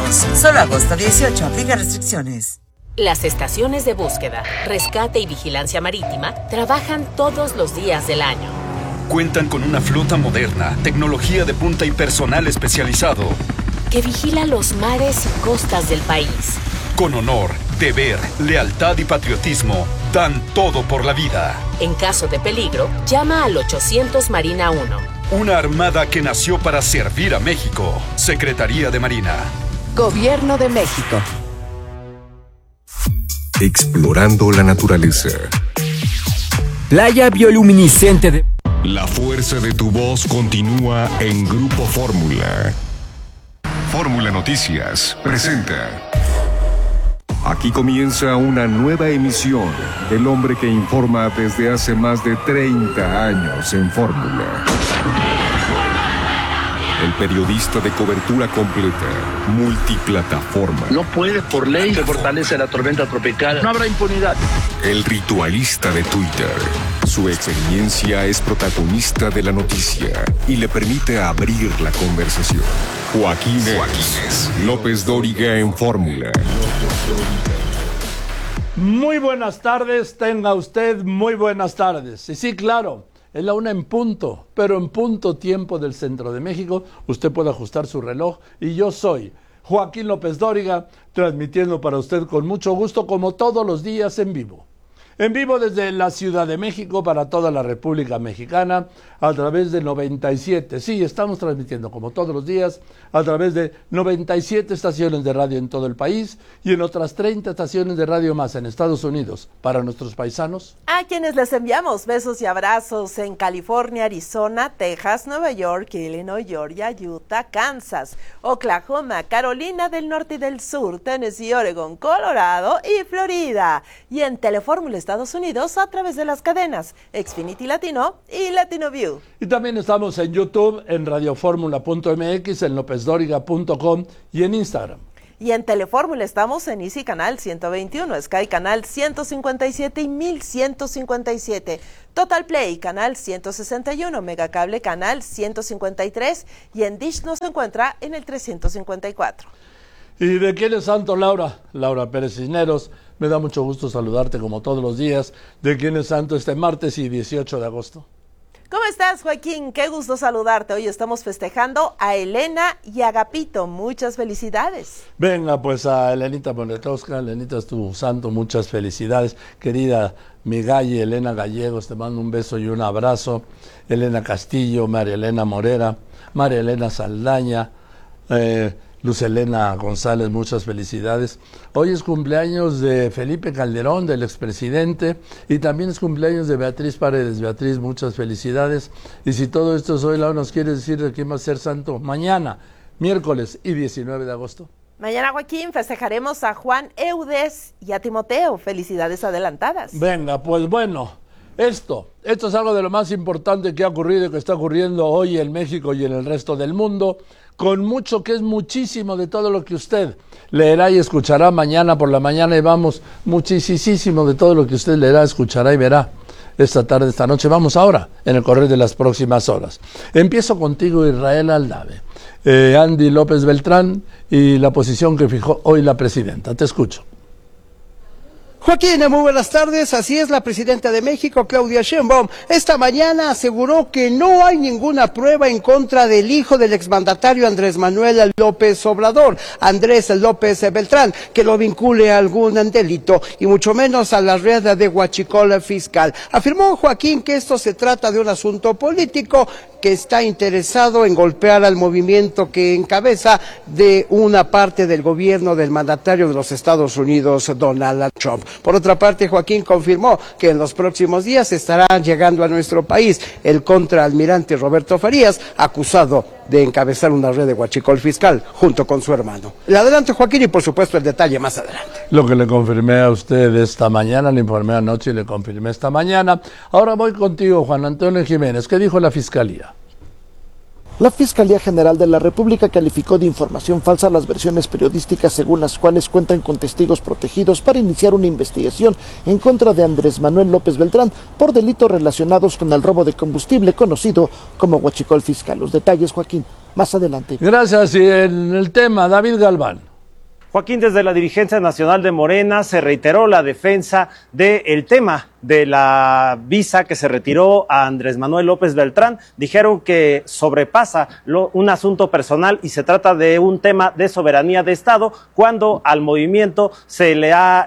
Unidos. Solo agosto 18, aplica restricciones. Las estaciones de búsqueda, rescate y vigilancia marítima trabajan todos los días del año. Cuentan con una flota moderna, tecnología de punta y personal especializado que vigila los mares y costas del país. Con honor, deber, lealtad y patriotismo, dan todo por la vida. En caso de peligro, llama al 800 Marina 1. Una armada que nació para servir a México. Secretaría de Marina. Gobierno de México. Explorando la naturaleza. Playa bioluminiscente de... La fuerza de tu voz continúa en Grupo Fórmula. Fórmula Noticias presenta. Aquí comienza una nueva emisión del hombre que informa desde hace más de 30 años en Fórmula. El periodista de cobertura completa, multiplataforma. No puede por ley, se fortalece la tormenta tropical. No habrá impunidad. El ritualista de Twitter. Su experiencia es protagonista de la noticia y le permite abrir la conversación. Joaquín López Dóriga en Fórmula. Muy buenas tardes, tenga usted muy buenas tardes. Y sí, claro, es la 1 en punto, pero en punto tiempo del centro de México. Usted puede ajustar su reloj y yo soy Joaquín López Dóriga, transmitiendo para usted con mucho gusto como todos los días en vivo. En vivo desde la Ciudad de México para toda la República Mexicana a través de 97. Sí, estamos transmitiendo como todos los días a través de 97 estaciones de radio en todo el país y en otras 30 estaciones de radio más en Estados Unidos para nuestros paisanos. A quienes les enviamos besos y abrazos en California, Arizona, Texas, Nueva York, Illinois, Georgia, Utah, Kansas, Oklahoma, Carolina del Norte y del Sur, Tennessee, Oregon, Colorado y Florida. Y en Telefórmula Estados Unidos a través de las cadenas Xfinity Latino y Latino View. Y también estamos en YouTube, en radioformula.mx, en lopezdoriga.com y en Instagram. Y en Telefórmula estamos en Easy Canal 121, Sky Canal 157 y 1157, Total Play Canal 161, Megacable Canal 153 y en Dish nos encuentra en el 354. ¿Y de quién es santo, Laura? Laura Pérez Cisneros. Me da mucho gusto saludarte como todos los días. ¿De quién es santo este martes y 18 de agosto? ¿Cómo estás, Joaquín? Qué gusto saludarte. Hoy estamos festejando a Elena y a Agapito. Muchas felicidades. Venga, pues a Elenita Poniatowska. Elenita es tu santo. Muchas felicidades. Querida mi galle, Elena Gallegos, te mando un beso y un abrazo. Elena Castillo, María Elena Morera, María Elena Saldaña, Luz Elena González, muchas felicidades. Hoy es cumpleaños de Felipe Calderón, del expresidente, y también es cumpleaños de Beatriz Paredes. Beatriz, muchas felicidades. Y si todo esto es hoy, Laura, ¿nos quiere decir de quién va a ser santo? Mañana, miércoles y 19 de agosto. Mañana, Joaquín, festejaremos a Juan Eudes y a Timoteo. Felicidades adelantadas. Venga, pues bueno, esto es algo de lo más importante que ha ocurrido y que está ocurriendo hoy en México y en el resto del mundo, con mucho que es muchísimo de todo lo que usted leerá y escuchará mañana por la mañana, y vamos, muchísimo de todo lo que usted leerá, escuchará y verá esta tarde, esta noche. Vamos ahora en el correr de las próximas horas. Empiezo contigo, Israel Aldave, Andy López Beltrán y la posición que fijó hoy la presidenta. Te escucho. Joaquín, muy buenas tardes. Así es, la presidenta de México, Claudia Sheinbaum, esta mañana aseguró que no hay ninguna prueba en contra del hijo del exmandatario Andrés Manuel López Obrador, Andrés López Beltrán, que lo vincule a algún delito y mucho menos a la red de huachicol fiscal. Afirmó Joaquín que esto se trata de un asunto político, que está interesado en golpear al movimiento que encabeza de una parte del gobierno del mandatario de los Estados Unidos, Donald Trump. Por otra parte, Joaquín confirmó que en los próximos días estará llegando a nuestro país el contraalmirante Roberto Farías, acusado de encabezar una red de huachicol fiscal junto con su hermano. Le adelanto, Joaquín, y por supuesto el detalle más adelante. Lo que le confirmé a usted esta mañana, le informé anoche y le confirmé esta mañana. Ahora voy contigo, Juan Antonio Jiménez. ¿Qué dijo la Fiscalía? La Fiscalía General de la República calificó de información falsa las versiones periodísticas según las cuales cuentan con testigos protegidos para iniciar una investigación en contra de Andrés Manuel López Beltrán por delitos relacionados con el robo de combustible conocido como huachicol fiscal. Los detalles, Joaquín, más adelante. Gracias. Y en el tema, David Galván. Joaquín, desde la dirigencia nacional de Morena se reiteró la defensa del tema de la visa que se retiró a Andrés Manuel López Beltrán. Dijeron que sobrepasa un asunto personal y se trata de un tema de soberanía de Estado, cuando al movimiento se le ha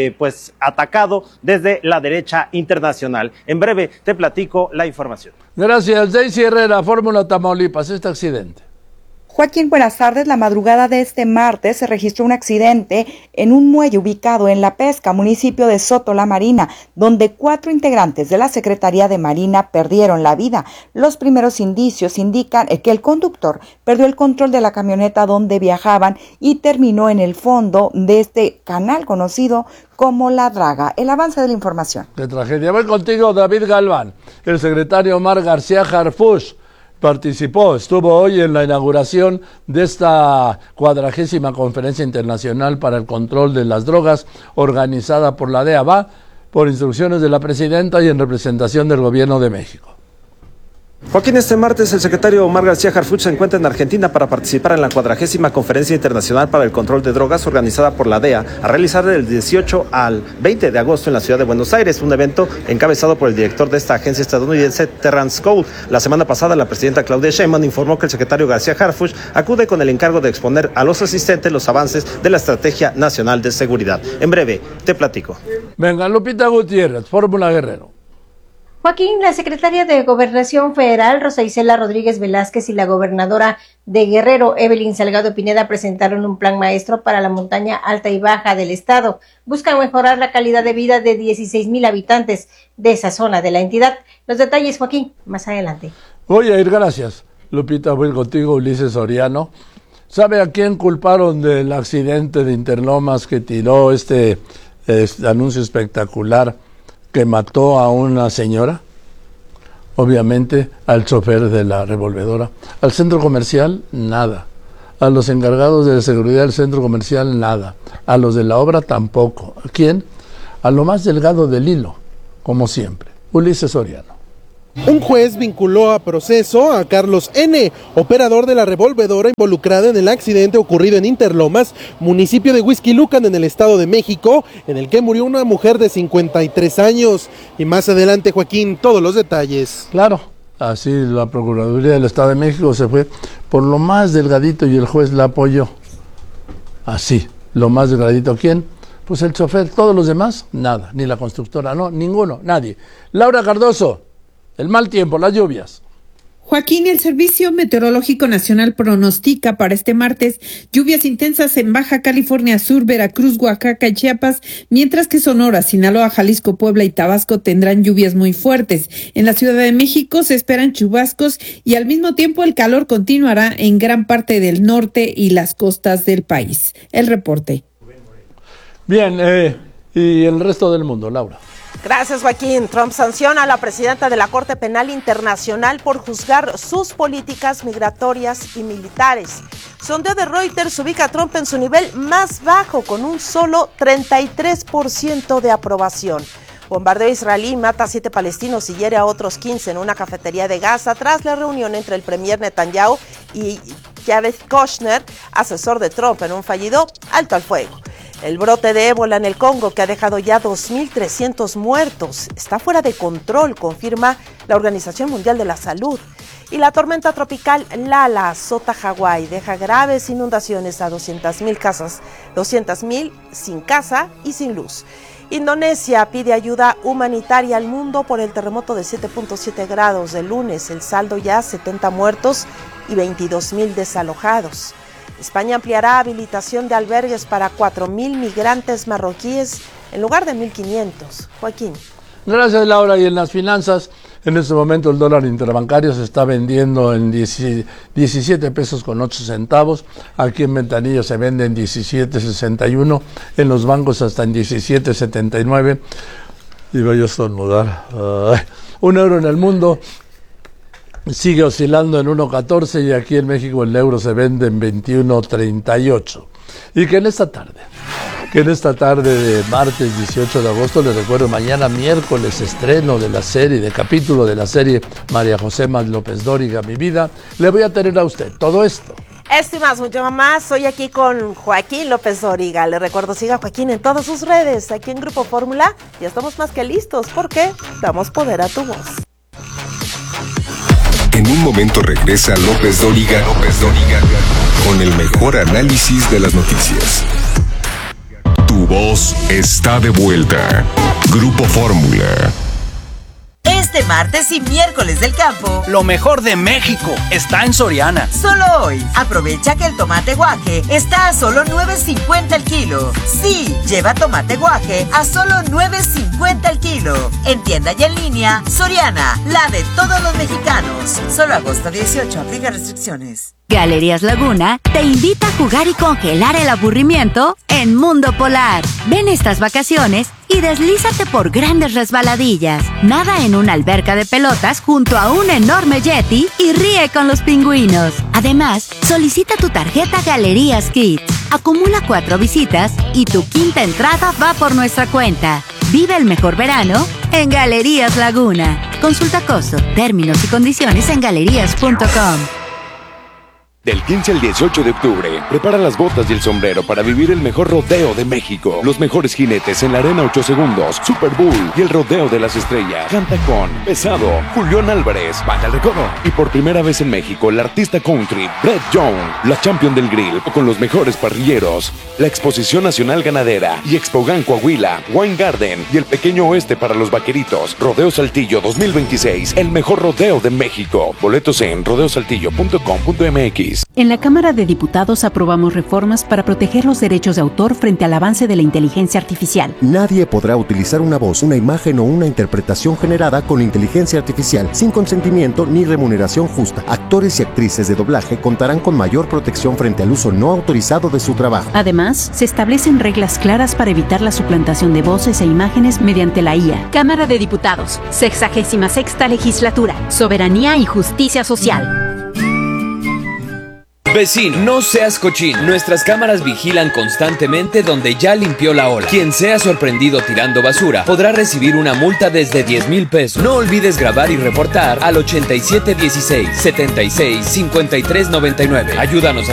atacado desde la derecha internacional. En breve te platico la información. Gracias, Daisy Herrera, Fórmula Tamaulipas, este accidente. Joaquín, buenas tardes. La madrugada de este martes se registró un accidente en un muelle ubicado en La Pesca, municipio de Soto La Marina, donde 4 integrantes de la Secretaría de Marina perdieron la vida. Los primeros indicios indican que el conductor perdió el control de la camioneta donde viajaban y terminó en el fondo de este canal conocido como La Draga. El avance de la información. Qué tragedia. Voy contigo, David Galván. El secretario Omar García Harfuch estuvo hoy en la inauguración de esta 40ª Conferencia Internacional para el Control de las Drogas, organizada por la DEA, por instrucciones de la presidenta y en representación del Gobierno de México. Joaquín, este martes el secretario Omar García Harfuch se encuentra en Argentina para participar en la 40ª Conferencia Internacional para el Control de Drogas, organizada por la DEA, a realizar del 18 al 20 de agosto en la ciudad de Buenos Aires, un evento encabezado por el director de esta agencia estadounidense, Terrence Cole. La semana pasada, la presidenta Claudia Sheinbaum informó que el secretario García Harfuch acude con el encargo de exponer a los asistentes los avances de la Estrategia Nacional de Seguridad. En breve, te platico. Venga, Lupita Gutiérrez, Fórmula Guerrero. Joaquín, la secretaria de Gobernación Federal, Rosa Isela Rodríguez Velázquez, y la gobernadora de Guerrero, Evelyn Salgado Pineda, presentaron un plan maestro para la montaña alta y baja del estado. Buscan mejorar la calidad de vida de 16,000 habitantes de esa zona de la entidad. Los detalles, Joaquín, más adelante. Voy a ir, gracias. Lupita, voy contigo, Ulises Soriano. ¿Sabe a quién culparon del accidente de Interlomas que tiró este anuncio espectacular que mató a una señora? Obviamente al chofer de la revolvedora. Al centro comercial, nada. A los encargados de seguridad del centro comercial, nada. A los de la obra, tampoco. ¿A quién? A lo más delgado del hilo, como siempre. Ulises Soriano. Un juez vinculó a proceso a Carlos N., operador de la revolvedora involucrada en el accidente ocurrido en Interlomas, municipio de Huixquilucan, en el Estado de México, en el que murió una mujer de 53 años. Y más adelante, Joaquín, todos los detalles. Claro, así la Procuraduría del Estado de México se fue por lo más delgadito y el juez la apoyó. Así, lo más delgadito. ¿Quién? Pues el chofer. Todos los demás, nada. Ni la constructora, no, ninguno, nadie. Laura Cardoso. El mal tiempo, las lluvias. Joaquín, el Servicio Meteorológico Nacional pronostica para este martes lluvias intensas en Baja California Sur, Veracruz, Oaxaca y Chiapas, mientras que Sonora, Sinaloa, Jalisco, Puebla y Tabasco tendrán lluvias muy fuertes. En la Ciudad de México se esperan chubascos y al mismo tiempo el calor continuará en gran parte del norte y las costas del país. El reporte. Bien, y el resto del mundo, Laura. Gracias, Joaquín. Trump sanciona a la presidenta de la Corte Penal Internacional por juzgar sus políticas migratorias y militares. Sondeo de Reuters ubica a Trump en su nivel más bajo, con un solo 33% de aprobación. Bombardeo israelí mata a 7 palestinos y hiere a otros 15 en una cafetería de Gaza tras la reunión entre el premier Netanyahu y Jared Kushner, asesor de Trump, en un fallido alto al fuego. El brote de ébola en el Congo, que ha dejado ya 2.300 muertos, está fuera de control, confirma la Organización Mundial de la Salud. Y la tormenta tropical Lala azota Hawái, deja graves inundaciones a 200.000 sin casa y sin luz. Indonesia pide ayuda humanitaria al mundo por el terremoto de 7.7 grados del lunes. El saldo ya 70 muertos y 22.000 desalojados. España ampliará habilitación de albergues para 4.000 migrantes marroquíes en lugar de 1.500. Joaquín. Gracias, Laura. Y en las finanzas, en este momento el dólar interbancario se está vendiendo en 17 pesos con 8 centavos. Aquí en Ventanilla se vende en 17.61. En los bancos hasta en 17.79. Y voy a estornudar. Un euro en el mundo sigue oscilando en 1.14 y aquí en México el euro se vende en 21.38. Y que en esta tarde de martes 18 de agosto, les recuerdo, mañana miércoles estreno de la serie, de capítulo de la serie María José Más López Dóriga, Mi Vida, le voy a tener a usted todo esto Esto y más, mucho más. Hoy aquí con Joaquín López Dóriga. Le recuerdo, siga a Joaquín en todas sus redes. Aquí en Grupo Fórmula ya estamos más que listos porque damos poder a tu voz. En un momento regresa López Dóriga con el mejor análisis de las noticias. Tu voz está de vuelta. Grupo Fórmula. Este martes y miércoles del campo, Lo mejor de México está en Soriana. solo hoy, aprovecha que el tomate guaje está a solo $9.50 el kilo. Sí, lleva tomate guaje a solo $9.50 el kilo. En tienda y en línea, Soriana, la de todos los mexicanos. Solo agosto 18, aplica restricciones. Galerías Laguna te invita a jugar y congelar el aburrimiento en Mundo Polar. Ven estas vacaciones y deslízate por grandes resbaladillas. Nada en una alberca de pelotas junto a un enorme yeti y ríe con los pingüinos. Además, solicita tu tarjeta Galerías Kids. Acumula 4 visitas y tu quinta entrada va por nuestra cuenta. Vive el mejor verano en Galerías Laguna. Consulta costo, términos y condiciones en galerías.com. Del 15 al 18 de octubre, prepara las botas y el sombrero para vivir el mejor rodeo de México. Los mejores jinetes en la Arena 8 Segundos, Super Bowl y el Rodeo de las Estrellas. Canta con Pesado, Julián Álvarez, Banda El Recodo. Y por primera vez en México, el artista country Brett Young, la champion del grill, con los mejores parrilleros. La Exposición Nacional Ganadera y Expogan Coahuila, Wine Garden y el Pequeño Oeste para los vaqueritos. Rodeo Saltillo 2026, el mejor rodeo de México. Boletos en rodeosaltillo.com.mx. En la Cámara de Diputados aprobamos reformas para proteger los derechos de autor frente al avance de la inteligencia artificial. Nadie podrá utilizar una voz, una imagen o una interpretación generada con inteligencia artificial sin consentimiento ni remuneración justa. Actores y actrices de doblaje contarán con mayor protección frente al uso no autorizado de su trabajo. Además, se establecen reglas claras para evitar la suplantación de voces e imágenes mediante la IA. Cámara de Diputados, 66ª Legislatura, Soberanía y Justicia Social. Vecino, no seas cochino. Nuestras cámaras vigilan constantemente donde ya limpió la ola. Quien sea sorprendido tirando basura podrá recibir una multa desde 10,000 pesos. No olvides grabar y reportar al 8716 76 53 99. Ayúdanos a